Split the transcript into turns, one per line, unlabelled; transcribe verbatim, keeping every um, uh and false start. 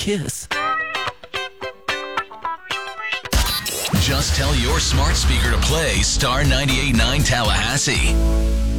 kiss.
Just tell your smart speaker to play Star ninety-eight point nine Tallahassee.